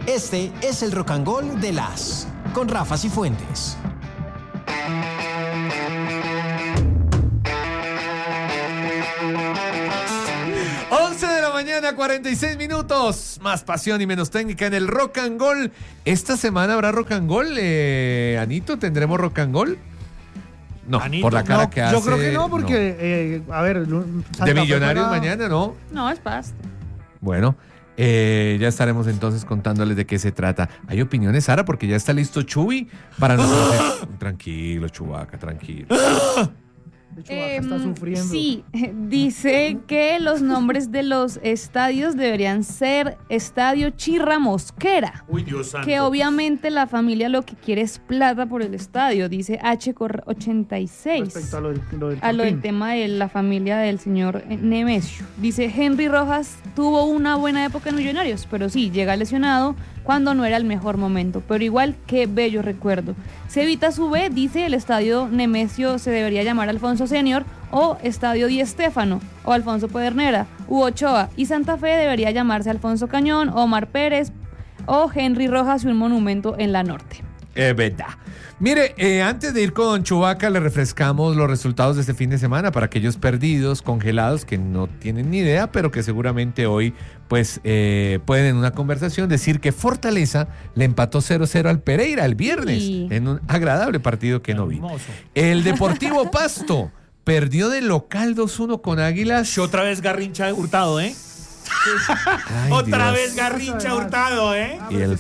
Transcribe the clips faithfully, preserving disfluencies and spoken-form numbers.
Este es el Rock and Roll de las con Rafa Cifuentes. once de la mañana, cuarenta y seis minutos. Más pasión y menos técnica en el Rock and Roll. Esta semana habrá Rock and Roll, eh, Anito, ¿tendremos Rock and Roll? No, Anito, por la cara no, que hace. yo creo que no, porque, no. Eh, a ver... Santa de Millonarios juega... mañana, ¿no? No, es pasto. Bueno, eh, ya estaremos entonces contándoles de qué se trata. ¿Hay opiniones, Sara? Porque ya está listo Chuy para nosotros. Tranquilo, Chubaca, tranquilo. Eh, está sufriendo. Sí, dice que los nombres de los estadios deberían ser Estadio Chirra Mosquera. Uy, Dios santo. Que obviamente la familia lo que quiere es plata por el estadio, dice H ochenta y seis. Respecto a lo del, lo del, a lo del tema de la familia del señor Nemesio. Dice Henry Rojas tuvo una buena época en Millonarios, pero sí, llega lesionado cuando no era el mejor momento, pero igual qué bello recuerdo. Cevita Sube dice el estadio Nemesio se debería llamar Alfonso Senior o Estadio Di Stéfano o Alfonso Pedernera u Ochoa, y Santa Fe debería llamarse Alfonso Cañón, Omar Pérez o Henry Rojas y un monumento en la norte. Es verdad. Mire, eh, antes de ir con Chubaca, le refrescamos los resultados de este fin de semana para aquellos perdidos, congelados, que no tienen ni idea, pero que seguramente hoy pues eh, pueden en una conversación decir que Fortaleza le empató cero cero al Pereira el viernes, sí, en un agradable partido que no vi. El Deportivo Pasto perdió de local dos uno con Águilas. Y otra vez Garrincha Hurtado, ¿eh? Ay, otra Dios. Vez Garrincha Hurtado, ¿eh? Y el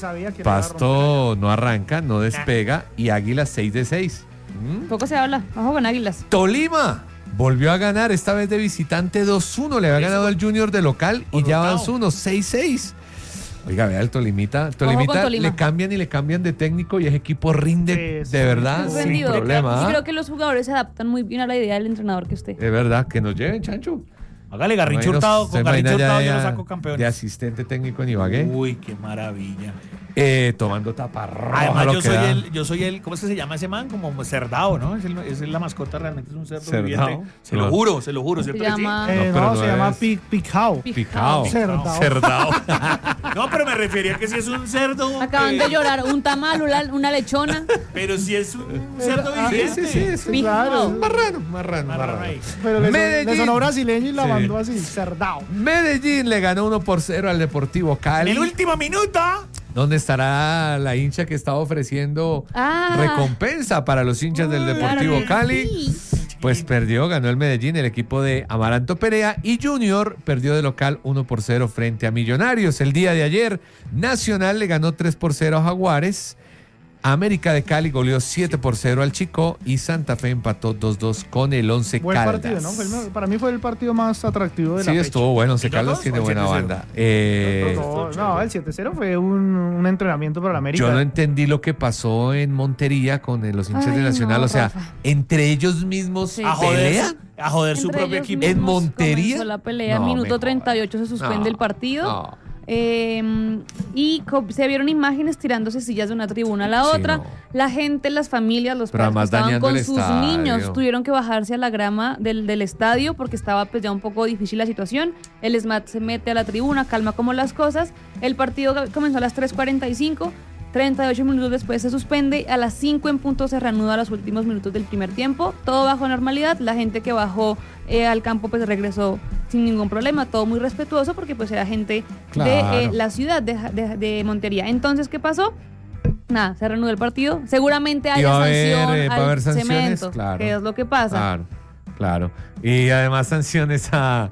Pasto no arranca, no despega, y Águilas seis de seis. ¿Mm? Poco se habla, ojo con Águilas. Tolima volvió a ganar, esta vez de visitante dos uno, le había ganado al Junior de local y ya va dos uno, seis seis. Oiga, vea el Tolimita, Tolimita Tolima. Le cambian y le cambian de técnico y ese equipo rinde sí, sí, de verdad sin rendido, problema. Y creo que los jugadores se adaptan muy bien a la idea del entrenador que usted. Es verdad, que nos lleven, Chancho. Hágale Garrincha Hurtado, con Garrincha Hurtado yo lo saco campeones. De asistente técnico en Ibagué. Uy, qué maravilla. Eh, tomando taparroja. Además, yo soy, el, yo soy el, ¿cómo es que se llama ese man? Como cerdao, ¿no? Es, el, es la mascota, realmente es un cerdo Cerdao. viviente. Se lo juro, se lo juro, ¿cierto? Se llama, que sí? eh, no, no, no se es... llama pic, picao. Picao. Cerdao. Cerdao. No, pero me refería a que si es un cerdo. Acaban eh... de llorar, un tamal, una, una lechona. Pero si es un cerdo viviente. Sí, sí, sí, sí claro. Marrano, marrano, marrano. Pero le, Medellín. Le sonó brasileño y la sí. mandó así, cerdao. Medellín le ganó uno por cero al Deportivo Cali. En el último minuto. ¿Dónde estará la hincha que estaba ofreciendo ah, recompensa para los hinchas del Deportivo claro Cali? Sí. Pues perdió, ganó el Medellín, el equipo de Amaranto Perea, y Junior perdió de local uno por cero frente a Millonarios. El día de ayer, Nacional le ganó tres por cero a Jaguares. América de Cali goleó siete por cero al Chico y Santa Fe empató dos dos con el Once Buen Caldas. Partido, ¿no? Fue el, para mí fue el partido más atractivo de sí, la fecha. Sí, estuvo bueno. Once Caldas tiene buena banda. Eh, no, no, el siete cero fue un, un entrenamiento para la América. Yo no entendí lo que pasó en Montería con los hinchas Ay, de Nacional. No, o sea, Rafa. entre ellos mismos sí. a pelean. A joder su propio equipo. En Montería. La pelea, no, minuto treinta y ocho se suspende no, el partido. No. Eh, y se vieron imágenes tirándose sillas de una tribuna a la otra. Sí, no. La gente, las familias, los padres estaban con sus estadio. niños, tuvieron que bajarse a la grama del, del estadio porque estaba pues ya un poco difícil la situación. El S M A T se mete a la tribuna, calma como las cosas. El partido comenzó a las tres cuarenta y cinco. treinta y ocho minutos después se suspende, a las cinco en punto se reanuda los últimos minutos del primer tiempo, todo bajo normalidad, la gente que bajó eh, al campo pues regresó sin ningún problema, todo muy respetuoso porque pues era gente claro. de eh, la ciudad de, de, de Montería. Entonces, ¿qué pasó? Nada, se reanudó el partido, seguramente haya sanción haber, eh, al haber cemento, claro. que es lo que pasa. Claro, claro. Y además sanciones a,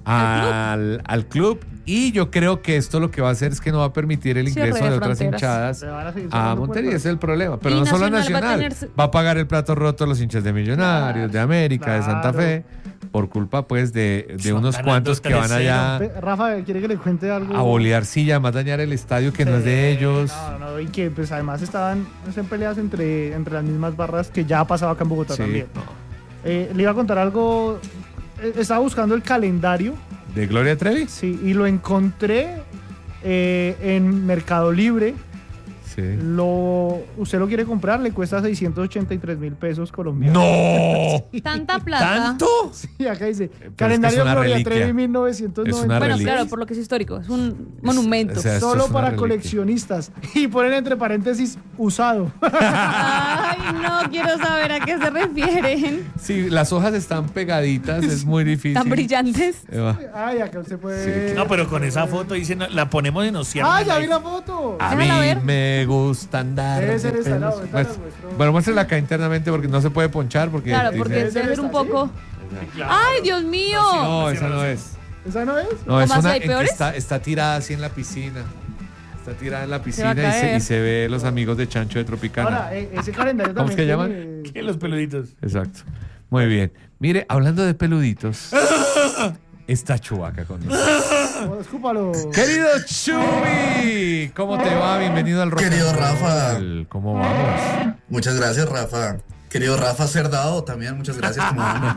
a, al, club? al club. Y yo creo que esto lo que va a hacer es que no va a permitir el ingreso Cierre de, de otras hinchadas a, a Montería, ese es el problema. Pero y no solo Nacional, va a, tener... va a pagar el plato roto a los hinchas de Millonarios, claro, de América, claro. de Santa Fe, por culpa pues de, de unos cuantos que van allá. Rafa, ¿quiere que le cuente algo? A bolear silla, más dañar el estadio que sí, no es de ellos. No, no, y que pues además estaban en peleas entre, entre las mismas barras que ya ha pasado acá en Bogotá sí, también. No. Eh, le iba a contar algo, estaba buscando el calendario. ¿De Gloria Trevi? Sí, y lo encontré eh, en Mercado Libre Sí. Lo, usted lo quiere comprar, le cuesta seiscientos ochenta y tres mil pesos colombianos. ¡No! Sí. ¿Tanta plata? ¿Tanto? Sí, acá dice, Pero calendario es que es una Gloria reliquia. Trevi mil novecientos noventa. Es una Bueno, reliquia. claro, por lo que es histórico. Es un monumento. o sea, esto Solo es una para reliquia. coleccionistas. Y ponen entre paréntesis, usado. Ay, no quiero saber a qué se refieren. Sí, las hojas están pegaditas, es muy difícil. Tan brillantes. Eva. Ay, acá usted puede... No, pero con esa foto dice, no, la ponemos en océano. ¡Ah, ya vi la foto! A Déjala mí ver. me gusta andar. Debe ser de esa, no, pelos. esta la Pues, muestro. bueno, muéstrala acá internamente porque no se puede ponchar porque Claro, dice- porque Debe debe ser ser un esta, poco. Claro. ¡Ay, Dios mío! No, esa no es. ¿Esa no es? No, es ¿Cómo así, una hay en que peores? está, está tirada así en la piscina. Está tirada en la va a piscina y se, caer. y se ve los amigos de Chancho de Tropicana. Ahora, eh, ese calendario ¿Cómo es también que tiene- ¿Qué, los peluditos? Exacto. Muy bien. Mire, hablando de peluditos, está Chewbacca con nosotros. Oh, escúpalo. Querido Chuy, ¿cómo te va? Bienvenido al Rock Querido and Rafa. Roll. ¿Cómo vamos? Muchas gracias, Rafa. Querido Rafa Cerdado, también muchas gracias. Como amo.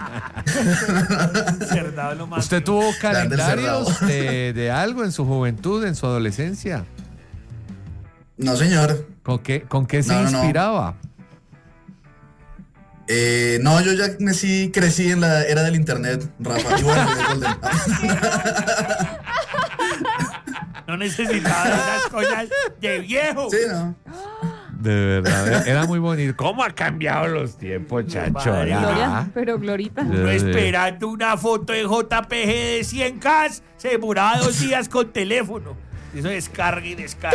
Cerdado lo más. ¿Usted tuvo Grande el calendarios Cerdado. de, de algo en su juventud, en su adolescencia? No, señor. ¿Con qué, con qué se No, no, no. inspiraba? Eh, no, yo ya nací, crecí en la era del internet, Rafa. Y bueno, de Golden. No necesitaba esas cosas de viejo. Sí, no. De verdad, era muy bonito. ¿Cómo ha cambiado los tiempos, Chacho? Madre, ¿Ah? Gloria, pero Glorita. Uno esperando una foto de J P G de cien K, se demoraba dos días con teléfono. Eso descarga y descarga.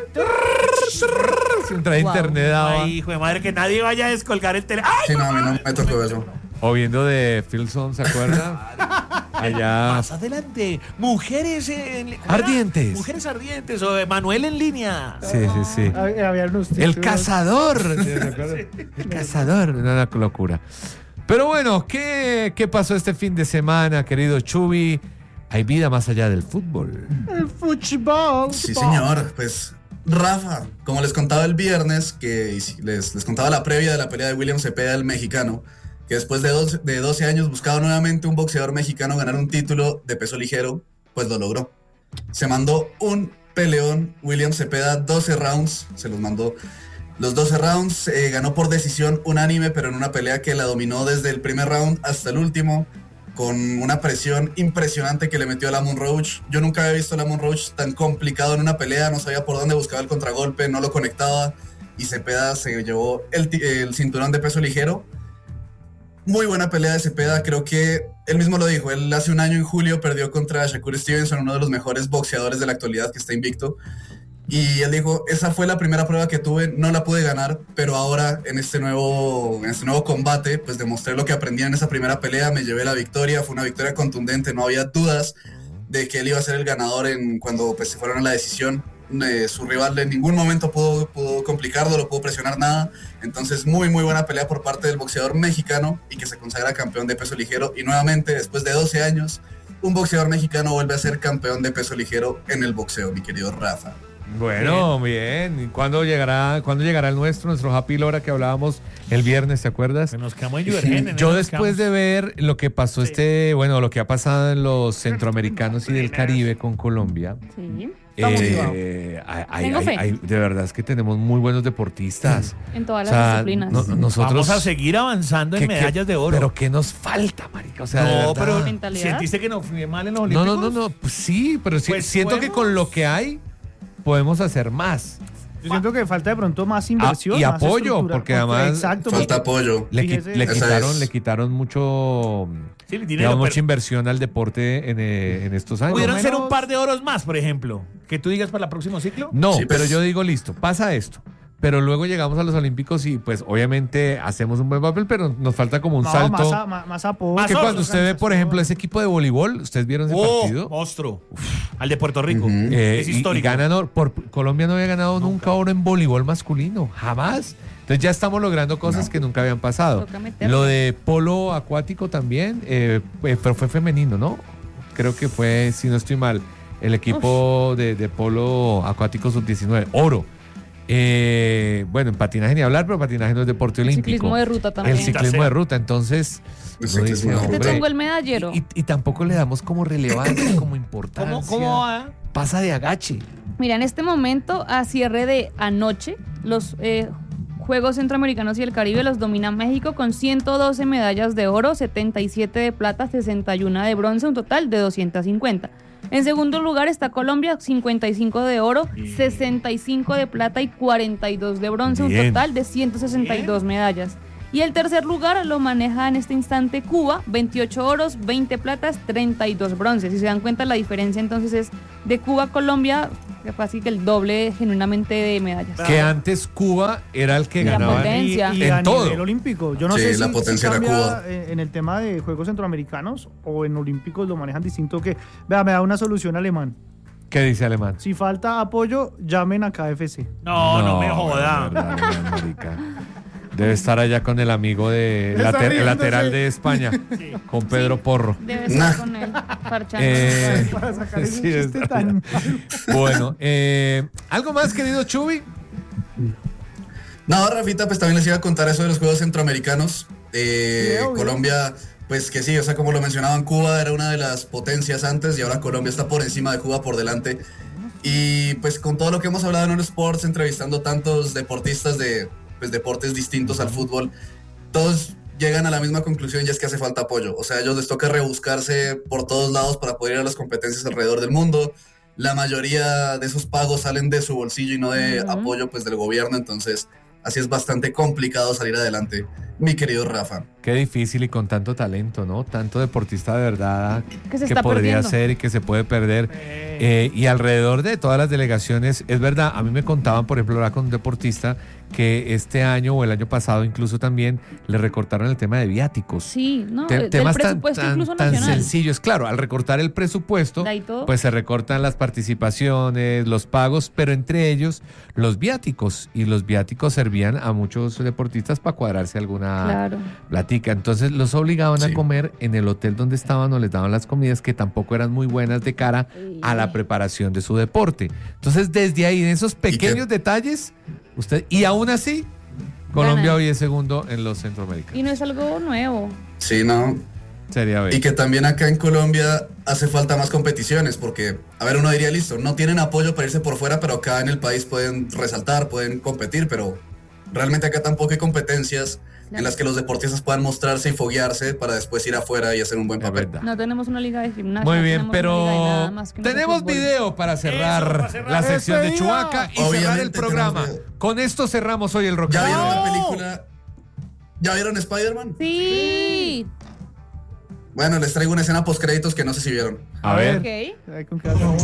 Sin traer Wow. internet daba. Ay, hijo de madre, que nadie vaya a descolgar el teléfono. ¡Ay! Sí, no, a mí no me tocó eso. O viendo de Filson, ¿se acuerda? Allá. Más adelante, mujeres en, ¿cómo era? Ardientes. Mujeres ardientes o de Manuel en línea. Sí, sí, sí. Había había unos El títulos. cazador. ¿Se acuerda? El cazador. Una locura. Pero bueno, ¿qué, ¿qué pasó este fin de semana, querido Chubi? Hay vida más allá del fútbol. El fútbol. Sí, señor. Pues, Rafa, como les contaba el viernes, que les, les contaba la previa de la pelea de William Cepeda, el mexicano, que después de, dos, de doce años buscaba nuevamente un boxeador mexicano ganar un título de peso ligero, pues lo logró. Se mandó un peleón, William Cepeda, doce rounds, se los mandó. Los doce rounds, eh, ganó por decisión unánime, pero en una pelea que la dominó desde el primer round hasta el último, con una presión impresionante que le metió a Lamont Roach. Yo nunca había visto a Lamont Roach tan complicado en una pelea, no sabía por dónde buscaba el contragolpe, no lo conectaba, y Cepeda se llevó el, el cinturón de peso ligero. Muy buena pelea de Cepeda, creo que él mismo lo dijo, él hace un año en julio perdió contra Shakur Stevenson, uno de los mejores boxeadores de la actualidad que está invicto, y él dijo, esa fue la primera prueba que tuve, no la pude ganar, pero ahora en este nuevo, en este nuevo combate, pues demostré lo que aprendí en esa primera pelea, me llevé la victoria, fue una victoria contundente, no había dudas de que él iba a ser el ganador en, cuando pues, se fueron a la decisión. Eh, su rival en ningún momento pudo, pudo complicarlo, lo pudo presionar nada, entonces muy muy buena pelea por parte del boxeador mexicano y que se consagra campeón de peso ligero, y nuevamente después de doce años un boxeador mexicano vuelve a ser campeón de peso ligero en el boxeo, mi querido Rafa. Bueno, bien. ¿Y cuándo llegará, cuándo llegará el nuestro, nuestro Happy Lora que hablábamos el viernes, ¿te acuerdas? Nos quedamos en Divergen. Yo después de ver lo que pasó Sí. este, bueno, lo que ha pasado en los centroamericanos y del Caribe con Colombia, Sí. Estamos eh, hay- hay- Tengo hay- fe. hay- de verdad es que tenemos muy buenos deportistas. En todas O las sea, disciplinas. no- nosotros Vamos a seguir avanzando en ¿qué- qué- medallas de oro. Pero ¿qué nos falta, marica? O sea, de no, verdad. pero Mentalidad. ¿sentiste que no fui mal en los No, Olímpicos? no, no, no, pues sí, pero sí- Pues siento que podemos- con lo que hay podemos hacer más. Yo siento que falta de pronto más inversión. Ah, y más apoyo, estructura. porque además Exacto. Falta porque- apoyo. Le, qui- Fíjese. le Esa quitaron, es. le quitaron mucho, Sí, el digamos, dinero, mucha pero inversión al deporte en, eh, en estos años. pudieron Por lo ser menos- un par de oros más, por ejemplo. Que tú digas para el próximo ciclo. No, Sí, pues. pero yo digo, listo, pasa esto. Pero luego llegamos a los Olímpicos y pues obviamente hacemos un buen papel, pero nos falta como un No, salto. más, a- más, más apoyo. Más que otros, cuando usted ve, por ejemplo, ese equipo de voleibol, ¿ustedes vieron ese Oh, partido? monstruo. Al de Puerto Rico. Ujú. Eh, es y- y, histórico. ganan oro. Por, Colombia no había ganado nunca oro en voleibol masculino, jamás. Entonces ya estamos logrando cosas No. que nunca habían pasado. Toca meterle. Lo de polo acuático también, eh, eh, pero fue femenino, ¿no? Creo que fue, si no estoy mal, el equipo de, de polo acuático sub diecinueve, oro. Eh, bueno, en patinaje ni hablar, pero patinaje no es deporte olímpico. Ciclismo de ruta también. El ciclismo de ruta, entonces El uno dice, ciclismo de Te hombre, tengo el medallero. y, y- y tampoco le damos como relevancia, como importancia. ¿Cómo, cómo va? Pasa de agache. Mira, en este momento, a cierre de anoche, los eh, Juegos Centroamericanos y el Caribe los domina México con ciento doce medallas de oro, setenta y siete de plata, sesenta y uno de bronce, un total de doscientos cincuenta. En segundo lugar está Colombia, cincuenta y cinco de oro, sesenta y cinco de plata y cuarenta y dos de bronce, Bien. un total de ciento sesenta y dos Bien. medallas. Y el tercer lugar lo maneja en este instante Cuba, veintiocho oros, veinte platas, treinta y dos bronces. Si se dan cuenta, la diferencia entonces es de Cuba a Colombia, casi que el doble genuinamente de medallas. Que antes Cuba era el que La ganaba potencia. Y, y en a todo. nivel olímpico. Yo no Sí, sé la si, potencia si era cambia Cuba. en el tema de Juegos Centroamericanos o en olímpicos lo manejan distinto. Que vea, me da una solución alemán. ¿Qué dice Alemán? Si falta apoyo, llamen a K F C. No, no, no me joda. verdad, Alemán, marica. Debe estar allá con el amigo de Está later- el riéndose. lateral de España, sí. con Pedro Sí, Porro. Debe estar Nah. con él, parchando. Eh, Para sacar ese sí, chiste es tan... Bueno, eh, ¿algo más, querido Chubi? No, Rafita, pues también les iba a contar eso de los Juegos Centroamericanos. Eh, Sí, obvio. Colombia, pues que sí, o sea, como lo mencionaban, Cuba era una de las potencias antes y ahora Colombia está por encima de Cuba, por delante. Y pues con todo lo que hemos hablado en On Sports, entrevistando tantos deportistas de pues, deportes distintos al fútbol, todos llegan a la misma conclusión y es que hace falta apoyo. O sea, a ellos les toca rebuscarse por todos lados para poder ir a las competencias alrededor del mundo. La mayoría de esos pagos salen de su bolsillo y no de Ujú. apoyo pues del gobierno, entonces así es bastante complicado salir adelante, mi querido Rafa. Qué difícil y con tanto talento, ¿no? Tanto deportista de verdad Que se que está podría perdiendo. ser y que se puede perder. Eh, y alrededor de todas las delegaciones, es verdad, a mí me contaban, por ejemplo, ahora con un deportista que este año o el año pasado incluso también le recortaron el tema de viáticos. Sí, ¿no? Te- Del temas tan, presupuesto tan, incluso tan nacional. sencillos. Claro, al recortar el presupuesto, De ahí todo. pues se recortan las participaciones, los pagos, pero entre ellos los viáticos. Y los viáticos servían a muchos deportistas para cuadrarse alguna Claro. platica. Entonces los obligaban Sí. a comer en el hotel donde estaban o les daban las comidas que tampoco eran muy buenas de cara a la preparación de su deporte. Entonces desde ahí, en esos pequeños detalles, usted, y aún así, Colombia Ganan. hoy es segundo en los centroamericanos. Y no es algo nuevo. Sí, ¿no? Sería ver. Y que también acá en Colombia hace falta más competiciones, porque, a ver, uno diría, listo, no tienen apoyo para irse por fuera, pero acá en el país pueden resaltar, pueden competir, pero realmente acá tampoco hay competencias en las que los deportistas puedan mostrarse y foguearse para después ir afuera y hacer un buen Es papel. verdad. No tenemos una liga de gimnasia. Muy no bien, tenemos una liga de pero nada más que no sea tenemos fútbol. video para cerrar, Eso, para cerrar. la sección de ¡Despedida! Chubaca y cerrar el Obviamente programa. tenemos video. Con esto cerramos hoy el Rock ¿Ya and vieron Roll. la película? ¿Ya vieron Spider-Man? Sí. Bueno, les traigo una escena post créditos que no sé si vieron. A ver. Ok. Ay, ¿con qué hacemos?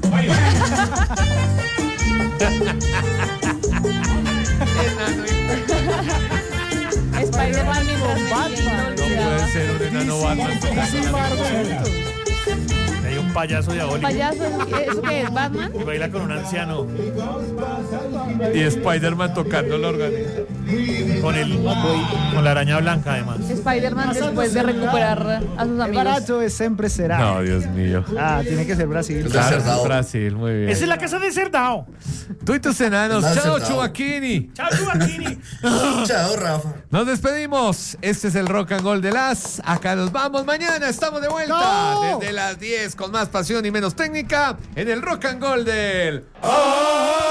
Spider-Man mientras me Batman. No puede ser un enano Batman. Hay un payaso diabólico Payaso, ¿eso qué es? ¿Batman? y baila con un anciano. Y Spider-Man tocando el organista. Con, el, con la araña blanca, además. Spider-Man después de recuperar a sus El amigos. barato es siempre será. No, Dios mío. Ah, tiene que ser Brasil. Es Claro, Cerdao. es Brasil, muy bien. Esa es la casa de Cerdao. Tú y tus enanos. Es Chao, Cerdao. Chubaquini. Chao, Chubaquini. Chao, Rafa. Nos despedimos. Este es el Rock and Roll de las. Acá nos vamos. Mañana estamos de vuelta. ¡No! Desde las diez con más pasión y menos técnica en el Rock and Roll del.